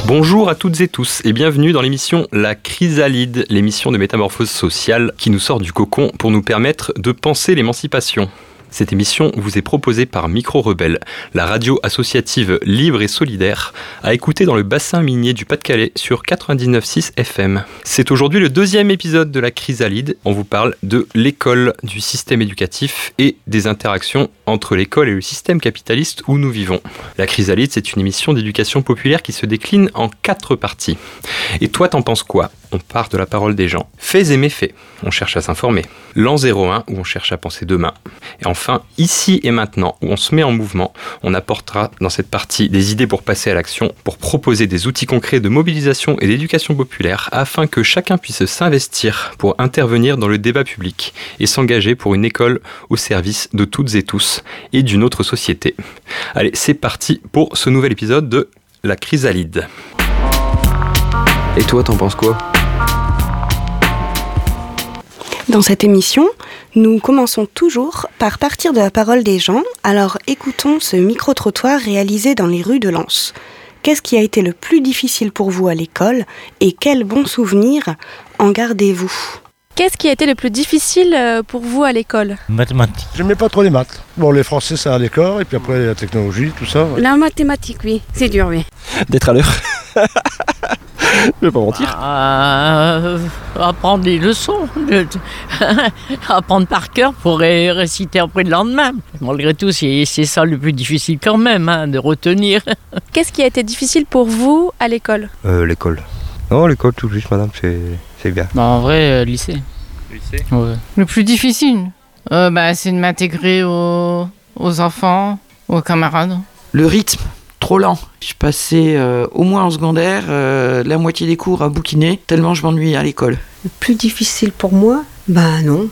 Bonjour à toutes et tous et bienvenue dans l'émission La Chrysalide, l'émission de métamorphose sociale qui nous sort du cocon pour nous permettre de penser l'émancipation. Cette émission vous est proposée par Micro Rebelle, la radio associative libre et solidaire, à écouter dans le bassin minier du Pas-de-Calais sur 99.6 FM. C'est aujourd'hui le deuxième épisode de la Chrysalide. On vous parle de l'école, du système éducatif et des interactions entre l'école et le système capitaliste où nous vivons. La Chrysalide, c'est une émission d'éducation populaire qui se décline en 4 parties. Et toi, t'en penses quoi ? On part de la parole des gens. Faits et méfaits, on cherche à s'informer. L'an 01, où on cherche à penser demain. Et enfin, ici et maintenant, où on se met en mouvement, on apportera dans cette partie des idées pour passer à l'action, pour proposer des outils concrets de mobilisation et d'éducation populaire, afin que chacun puisse s'investir pour intervenir dans le débat public et s'engager pour une école au service de toutes et tous et d'une autre société. Allez, c'est parti pour ce nouvel épisode de La Chrysalide. Et toi, t'en penses quoi ? Dans cette émission, nous commençons toujours par partir de la parole des gens, alors écoutons ce micro-trottoir réalisé dans les rues de Lens. Qu'est-ce qui a été le plus difficile pour vous à l'école et quels bons souvenirs en gardez-vous ? Qu'est-ce qui a été le plus difficile pour vous à l'école ? Mathématiques. J'aimais pas trop les maths. Bon, les français, ça allait corps, et puis après la technologie, tout ça. Ouais. La mathématique, oui, c'est dur, oui. D'être à l'heure. Je vais pas mentir. Apprendre les leçons. Apprendre par cœur pour réciter après le lendemain. Malgré tout, c'est ça le plus difficile quand même, de retenir. Qu'est-ce qui a été difficile pour vous à l'école ? L'école. Non, l'école tout juste, madame, c'est bien. En vrai, lycée. Lycée ? Ouais. Le plus difficile, c'est de m'intégrer aux enfants, aux camarades. Le rythme, trop lent. Je passais au moins en secondaire, la moitié des cours à bouquiner, tellement je m'ennuyais à l'école. Le plus difficile pour moi ? Non,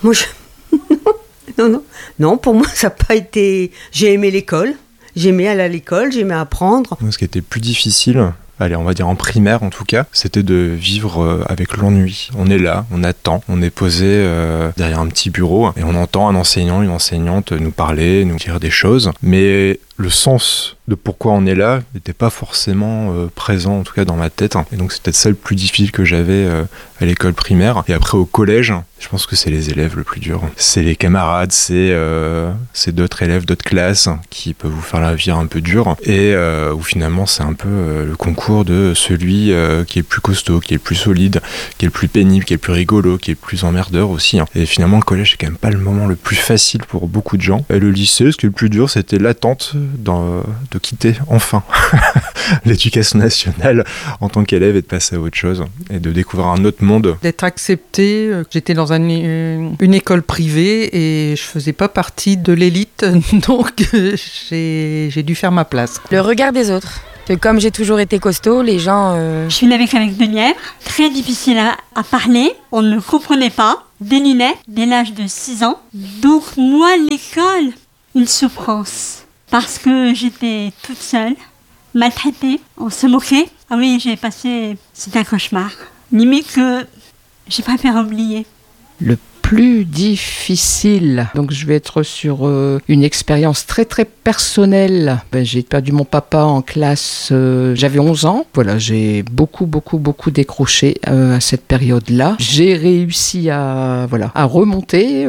non, pour moi ça n'a pas été... J'ai aimé l'école, j'aimais aller à l'école, j'aimais apprendre. Ce qui était plus difficile, on va dire en primaire en tout cas, c'était de vivre avec l'ennui. On est là, on attend, on est posé derrière un petit bureau et on entend un enseignant, une enseignante nous parler, nous dire des choses, mais le sens de pourquoi on est là n'était pas forcément présent, en tout cas dans ma tête. Et donc c'est peut-être ça le plus difficile que j'avais à l'école primaire. Et après au collège, je pense que c'est les élèves le plus dur. C'est les camarades, c'est d'autres élèves, d'autres classes qui peuvent vous faire la vie un peu dure. Et où finalement c'est un peu le concours de celui qui est le plus costaud, qui est le plus solide, qui est le plus pénible, qui est le plus rigolo, qui est le plus emmerdeur aussi. Et finalement le collège c'est quand même pas le moment le plus facile pour beaucoup de gens. Et le lycée, ce qui est le plus dur, c'était l'attente de quitter enfin l'éducation nationale en tant qu'élève et de passer à autre chose et de découvrir un autre monde. D'être accepté, j'étais dans une école privée et je faisais pas partie de l'élite, donc j'ai dû faire ma place. Le regard des autres. Comme j'ai toujours été costaud, les gens... Je suis née avec de Nièvre, très difficile à parler, on ne comprenait pas, des lunettes dès l'âge de 6 ans. Donc moi, l'école, une souffrance. Parce que j'étais toute seule, maltraitée, on se moquait. Ah oui, c'était un cauchemar. Limite que j'ai pas fait oublier. Le plus difficile, donc je vais être sur une expérience très très personnelle. J'ai perdu mon papa en classe, j'avais 11 ans. Voilà, j'ai beaucoup décroché à cette période-là. J'ai réussi à remonter.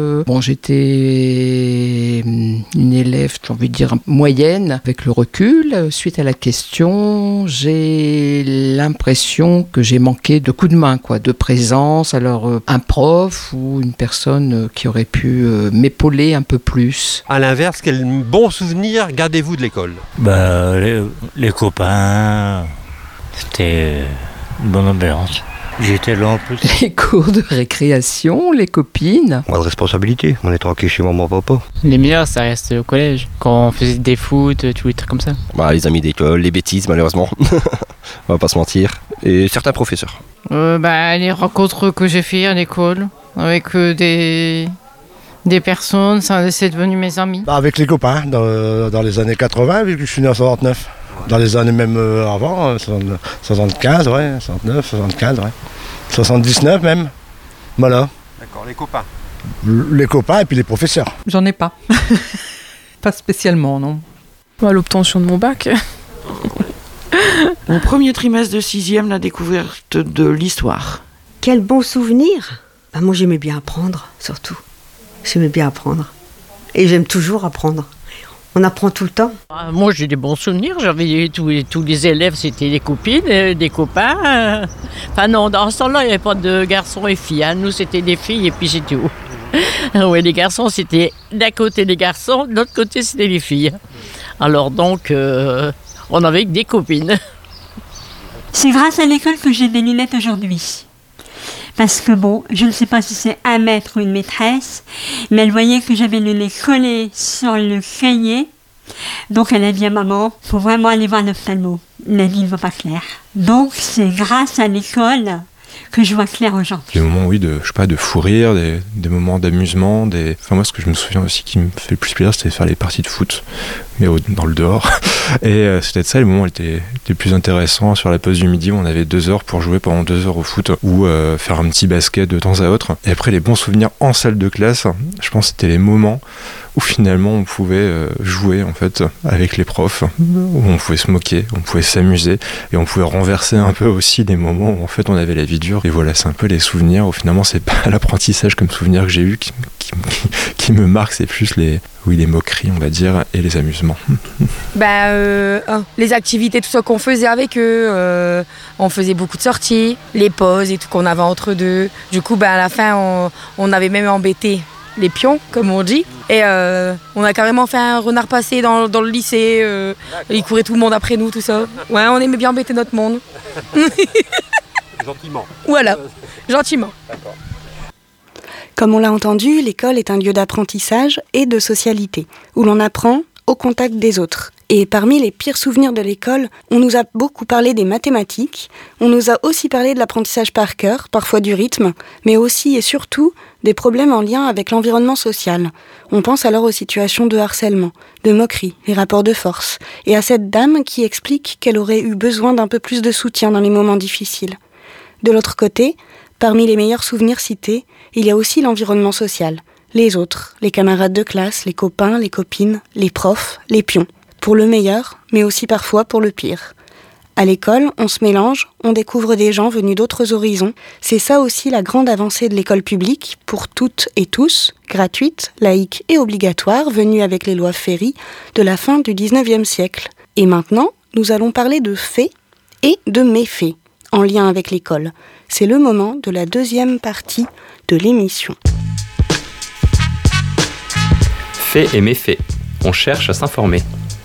J'étais une élève, j'ai envie de dire, moyenne. Avec le recul, suite à la question, j'ai l'impression que j'ai manqué de coups de main, de présence. Alors, un prof ou une personne qui aurait pu m'épauler un peu plus. À l'inverse, quel bon souvenir gardez-vous de l'école ? Les copains, c'était une bonne ambiance. J'étais là en plus. Les cours de récréation, les copines. Moins de responsabilité, on est tranquille chez maman, papa. Les meilleurs, ça reste au collège, quand on faisait des foot, tous les trucs comme ça. Les amis d'école, les bêtises malheureusement, on va pas se mentir. Et certains professeurs. Les rencontres que j'ai fait à l'école, avec des personnes, c'est devenu mes amis. Avec les copains, dans les années 80, vu que je suis né en 69. Dans les années même avant, 75, ouais, 69, 75, ouais. 79 même. Voilà. D'accord, les copains. Les copains et puis les professeurs. J'en ai pas. Pas spécialement, non. L'obtention de mon bac. Mon premier trimestre de 6e, la découverte de l'histoire. Quel bon souvenir. Moi, j'aimais bien apprendre, surtout. J'aimais bien apprendre. Et j'aime toujours apprendre. On apprend tout le temps. Moi, j'ai des bons souvenirs. J'avais tous les élèves, c'était des copines, des copains. Enfin non, dans ce temps-là, il n'y avait pas de garçons et filles. Hein. Nous, c'était des filles et puis c'est tout. Oui, les garçons, c'était d'un côté les garçons, de l'autre côté, c'était les filles. Alors donc, on avait que des copines. C'est grâce à l'école que j'ai des lunettes aujourd'hui. Parce que bon, je ne sais pas si c'est un maître ou une maîtresse, mais elle voyait que j'avais le nez collé sur le cahier. Donc elle a dit à maman, faut vraiment aller voir l'ophtalmo. La vie ne va pas clair. Donc c'est grâce à l'école que je vois clair aujourd'hui. Des moments, oui, de fou rire, des moments d'amusement, Enfin, moi, ce que je me souviens aussi qui me fait le plus plaisir, c'était de faire les parties de foot, mais dans le dehors. Et c'était ça, les moments étaient plus intéressants. Sur la pause du midi, on avait 2 heures pour jouer pendant 2 heures au foot, ou faire un petit basket de temps à autre. Et après, les bons souvenirs en salle de classe, je pense que c'était les moments où finalement on pouvait jouer en fait avec les profs, où on pouvait se moquer, on pouvait s'amuser, et on pouvait renverser un peu aussi des moments où en fait on avait la vie dure. Et voilà, c'est un peu les souvenirs où finalement c'est pas l'apprentissage comme souvenir que j'ai eu qui me marque, c'est plus les moqueries, on va dire, et les amusements. Les activités, tout ça qu'on faisait avec eux, on faisait beaucoup de sorties, les pauses et tout qu'on avait entre deux. Du coup, à la fin, on avait même embêté les pions, comme on dit. Et on a carrément fait un renard passé dans le lycée. Il courait tout le monde après nous, tout ça. Ouais, on aimait bien embêter notre monde. Gentiment. Voilà, gentiment. D'accord. Comme on l'a entendu, l'école est un lieu d'apprentissage et de socialité, où l'on apprend au contact des autres. Et parmi les pires souvenirs de l'école, on nous a beaucoup parlé des mathématiques, on nous a aussi parlé de l'apprentissage par cœur, parfois du rythme, mais aussi et surtout des problèmes en lien avec l'environnement social. On pense alors aux situations de harcèlement, de moquerie, les rapports de force, et à cette dame qui explique qu'elle aurait eu besoin d'un peu plus de soutien dans les moments difficiles. De l'autre côté, parmi les meilleurs souvenirs cités, il y a aussi l'environnement social, les autres, les camarades de classe, les copains, les copines, les profs, les pions. Pour le meilleur, mais aussi parfois pour le pire. À l'école, on se mélange, on découvre des gens venus d'autres horizons. C'est ça aussi la grande avancée de l'école publique, pour toutes et tous, gratuite, laïque et obligatoire, venue avec les lois Ferry de la fin du 19e siècle. Et maintenant, nous allons parler de faits et de méfaits, en lien avec l'école. C'est le moment de la deuxième partie de l'émission. Faits et méfaits. On cherche à s'informer.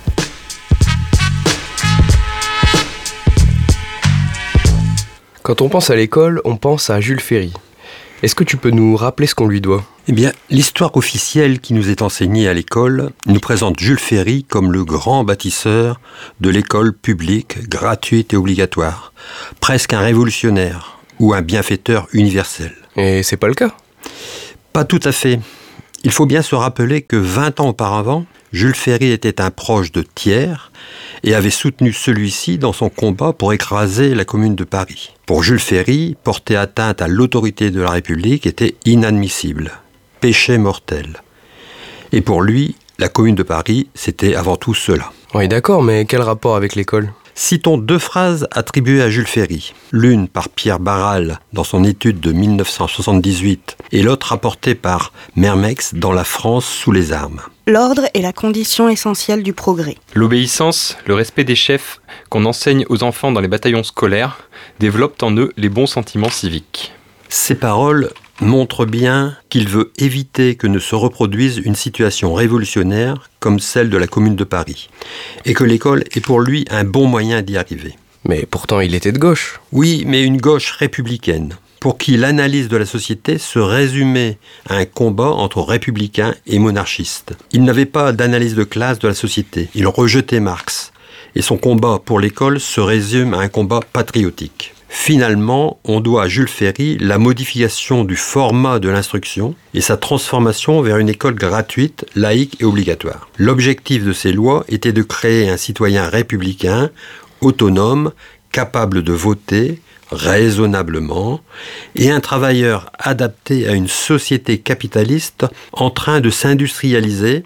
Quand on pense à l'école, on pense à Jules Ferry. Est-ce que tu peux nous rappeler ce qu'on lui doit ? Eh bien, l'histoire officielle qui nous est enseignée à l'école nous présente Jules Ferry comme le grand bâtisseur de l'école publique, gratuite et obligatoire. Presque un révolutionnaire ou un bienfaiteur universel. Et c'est pas le cas ? Pas tout à fait. Il faut bien se rappeler que 20 ans auparavant, Jules Ferry était un proche de Thiers et avait soutenu celui-ci dans son combat pour écraser la Commune de Paris. Pour Jules Ferry, porter atteinte à l'autorité de la République était inadmissible, péché mortel. Et pour lui, la Commune de Paris, c'était avant tout cela. Oui, d'accord, mais quel rapport avec l'école ? Citons 2 phrases attribuées à Jules Ferry, l'une par Pierre Barral dans son étude de 1978 et l'autre rapportée par Mermex dans La France sous les armes. L'ordre est la condition essentielle du progrès. L'obéissance, le respect des chefs qu'on enseigne aux enfants dans les bataillons scolaires développent en eux les bons sentiments civiques. Ces paroles montrent bien qu'il veut éviter que ne se reproduise une situation révolutionnaire comme celle de la Commune de Paris, et que l'école est pour lui un bon moyen d'y arriver. Mais pourtant il était de gauche. Oui, mais une gauche républicaine, pour qui l'analyse de la société se résumait à un combat entre républicains et monarchistes. Il n'avait pas d'analyse de classe de la société, il rejetait Marx, et son combat pour l'école se résume à un combat patriotique. Finalement, on doit à Jules Ferry la modification du format de l'instruction et sa transformation vers une école gratuite, laïque et obligatoire. L'objectif de ces lois était de créer un citoyen républicain, autonome, capable de voter raisonnablement, et un travailleur adapté à une société capitaliste en train de s'industrialiser,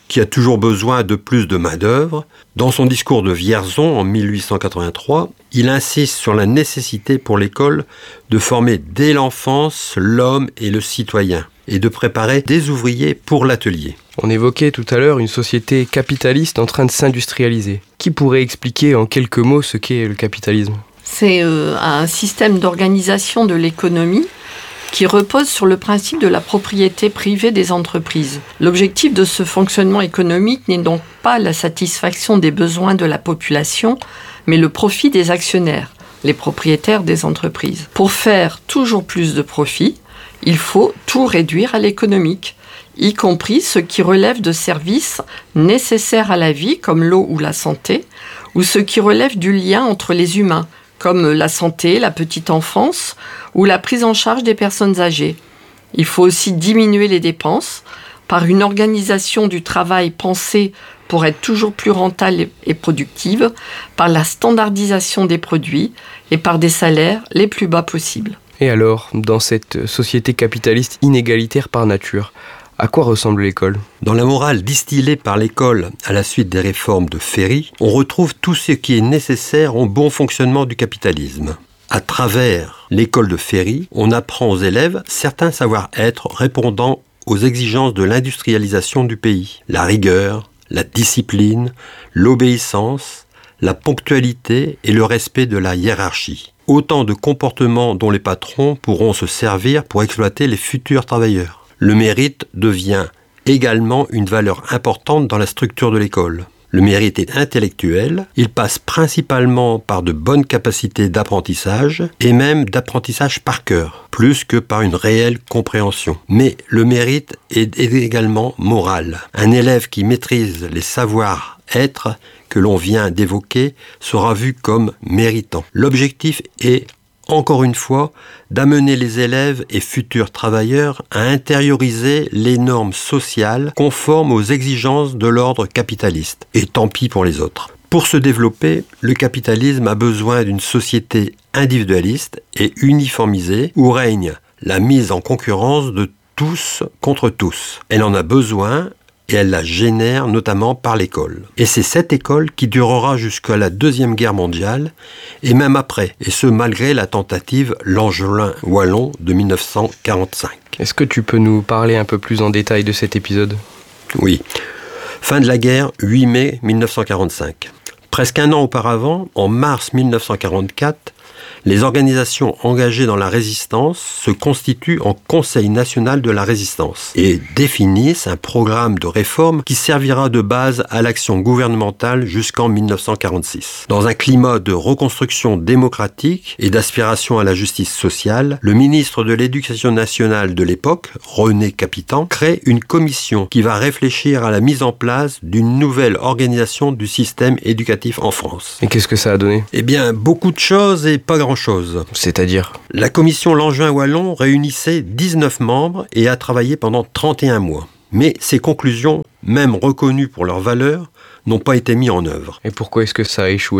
qui a toujours besoin de plus de main-d'œuvre. Dans son discours de Vierzon en 1883, il insiste sur la nécessité pour l'école de former dès l'enfance l'homme et le citoyen, et de préparer des ouvriers pour l'atelier. On évoquait tout à l'heure une société capitaliste en train de s'industrialiser. Qui pourrait expliquer en quelques mots ce qu'est le capitalisme ? C'est un système d'organisation de l'économie qui repose sur le principe de la propriété privée des entreprises. L'objectif de ce fonctionnement économique n'est donc pas la satisfaction des besoins de la population, mais le profit des actionnaires, les propriétaires des entreprises. Pour faire toujours plus de profit, il faut tout réduire à l'économique, y compris ce qui relève de services nécessaires à la vie, comme l'eau ou la santé, ou ce qui relève du lien entre les humains, comme la santé, la petite enfance ou la prise en charge des personnes âgées. Il faut aussi diminuer les dépenses par une organisation du travail pensée pour être toujours plus rentable et productive, par la standardisation des produits et par des salaires les plus bas possibles. Et alors, dans cette société capitaliste inégalitaire par nature, à quoi ressemble l'école ? Dans la morale distillée par l'école à la suite des réformes de Ferry, on retrouve tout ce qui est nécessaire au bon fonctionnement du capitalisme. À travers l'école de Ferry, on apprend aux élèves certains savoir-être répondant aux exigences de l'industrialisation du pays. La rigueur, la discipline, l'obéissance, la ponctualité et le respect de la hiérarchie. Autant de comportements dont les patrons pourront se servir pour exploiter les futurs travailleurs. Le mérite devient également une valeur importante dans la structure de l'école. Le mérite est intellectuel, il passe principalement par de bonnes capacités d'apprentissage et même d'apprentissage par cœur, plus que par une réelle compréhension. Mais le mérite est également moral. Un élève qui maîtrise les savoir-être que l'on vient d'évoquer sera vu comme méritant. L'objectif est encore une fois, d'amener les élèves et futurs travailleurs à intérioriser les normes sociales conformes aux exigences de l'ordre capitaliste. Et tant pis pour les autres. Pour se développer, le capitalisme a besoin d'une société individualiste et uniformisée où règne la mise en concurrence de tous contre tous. Elle en a besoin et elle la génère notamment par l'école. Et c'est cette école qui durera jusqu'à la Deuxième Guerre mondiale, et même après, et ce malgré la tentative Langevin-Wallon de 1945. Est-ce que tu peux nous parler un peu plus en détail de cet épisode ? Oui. Fin de la guerre, 8 mai 1945. Presque un an auparavant, en mars 1944, les organisations engagées dans la résistance se constituent en Conseil national de la résistance et définissent un programme de réforme qui servira de base à l'action gouvernementale jusqu'en 1946. Dans un climat de reconstruction démocratique et d'aspiration à la justice sociale, le ministre de l'Éducation nationale de l'époque, René Capitan, crée une commission qui va réfléchir à la mise en place d'une nouvelle organisation du système éducatif en France. Et qu'est-ce que ça a donné ? Eh bien, beaucoup de choses et pas grand-chose. C'est-à-dire ? La commission Langevin-Wallon réunissait 19 membres et a travaillé pendant 31 mois. Mais ces conclusions, même reconnues pour leur valeur, n'ont pas été mises en œuvre. Et pourquoi est-ce que ça a échoué ?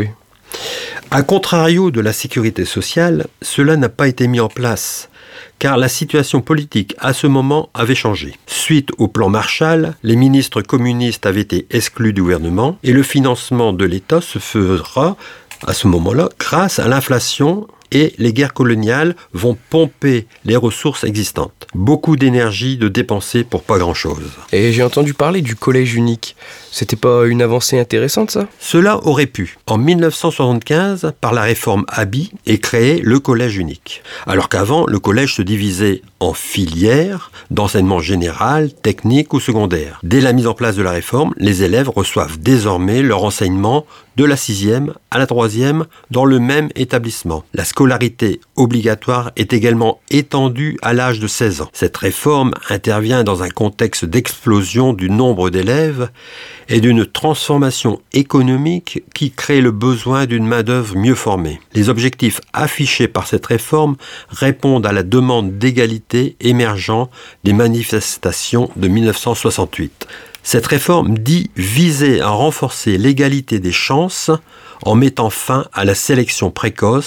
A contrario de la sécurité sociale, cela n'a pas été mis en place, car la situation politique à ce moment avait changé. Suite au plan Marshall, les ministres communistes avaient été exclus du gouvernement et le financement de l'État se fera à ce moment-là grâce à l'inflation et les guerres coloniales vont pomper les ressources existantes. Beaucoup d'énergie de dépenser pour pas grand-chose. Et j'ai entendu parler du collège unique. C'était pas une avancée intéressante, ça ? Cela aurait pu. En 1975, par la réforme Abi, est créé le collège unique. Alors qu'avant, le collège se divisait en filières d'enseignement général, technique ou secondaire. Dès la mise en place de la réforme, les élèves reçoivent désormais leur enseignement de la 6e à la 3e dans le même établissement. La scolarité obligatoire est également étendue à l'âge de 16 ans. Cette réforme intervient dans un contexte d'explosion du nombre d'élèves et d'une transformation économique qui crée le besoin d'une main-d'œuvre mieux formée. Les objectifs affichés par cette réforme répondent à la demande d'égalité émergeant des manifestations de 1968. Cette réforme dit viser à renforcer l'égalité des chances en mettant fin à la sélection précoce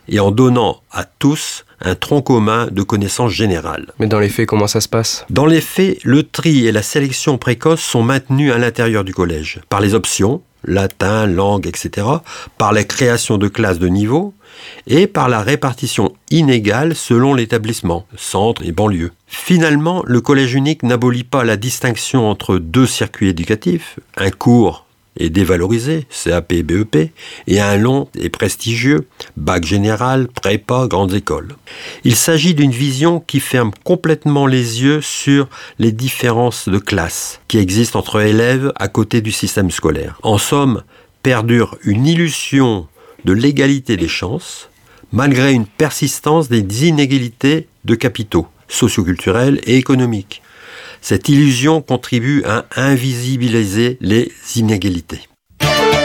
et en donnant à tous un tronc commun de connaissances générales. Mais dans les faits, comment ça se passe ? Dans les faits, le tri et la sélection précoce sont maintenus à l'intérieur du collège, par les options, latin, langue, etc., par la création de classes de niveau et par la répartition inégale selon l'établissement, centre et banlieue. Finalement, le collège unique n'abolit pas la distinction entre deux circuits éducatifs, un court et dévalorisé, CAP et BEP, et un long et prestigieux, bac général, prépa, grandes écoles. Il s'agit d'une vision qui ferme complètement les yeux sur les différences de classe qui existent entre élèves à côté du système scolaire. En somme, perdure une illusion de l'égalité des chances, malgré une persistance des inégalités de capitaux, socioculturels et économiques. Cette illusion contribue à invisibiliser les inégalités.